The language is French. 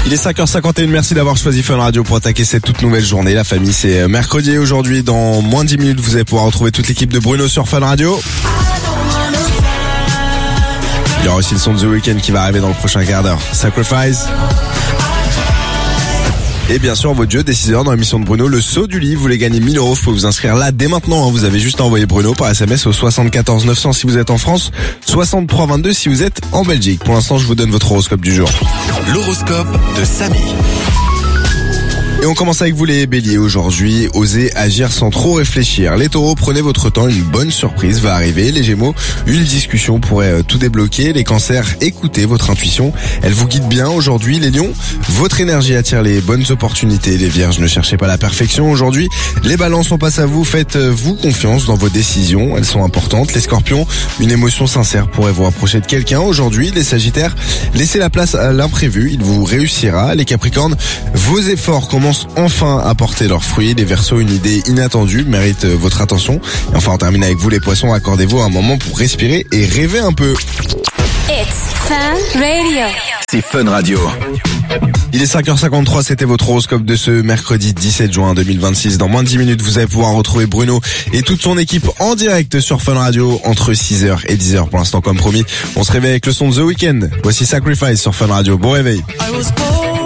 Il est 5h51, merci d'avoir choisi Fun Radio pour attaquer cette toute nouvelle journée. La famille, c'est mercredi aujourd'hui. Dans moins de 10 minutes, vous allez pouvoir retrouver toute l'équipe de Bruno sur Fun Radio. Il y aura aussi le son de The Weeknd qui va arriver dans le prochain quart d'heure. Sacrifice. Et bien sûr, votre jeu, décideur dans l'émission de Bruno, le saut du lit. Vous voulez gagner 1000 €, vous pouvez vous inscrire là dès maintenant. Vous avez juste à envoyer Bruno par SMS au 74 900 si vous êtes en France, 63 22 si vous êtes en Belgique. Pour l'instant, je vous donne votre horoscope du jour. L'horoscope de Samy. Et on commence avec vous les béliers aujourd'hui. Osez agir sans trop réfléchir. Les taureaux, prenez votre temps, une bonne surprise va arriver. Les gémeaux, une discussion pourrait tout débloquer. Les cancers, écoutez votre intuition, elle vous guide bien aujourd'hui. Les lions, votre énergie attire les bonnes opportunités. Les vierges, ne cherchez pas la perfection aujourd'hui. Les balances, on passe à vous, faites-vous confiance dans vos décisions, elles sont importantes. Les scorpions, une émotion sincère pourrait vous rapprocher de quelqu'un aujourd'hui. Les sagittaires, laissez la place à l'imprévu, il vous réussira. Les capricornes, vos efforts commencent enfin à porter leurs fruits. Les Verseaux, une idée inattendue mérite votre attention. Et enfin, on termine avec vous les poissons, accordez-vous un moment pour respirer et rêver un peu. It's Fun Radio. C'est Fun Radio. Il est 5h53, c'était votre horoscope de ce mercredi 17 juin 2026. Dans moins de 10 minutes, vous allez pouvoir retrouver Bruno et toute son équipe en direct sur Fun Radio entre 6h et 10h. Pour l'instant, comme promis, on se réveille avec le son de The Weeknd. Voici Sacrifice sur Fun Radio. Bon réveil.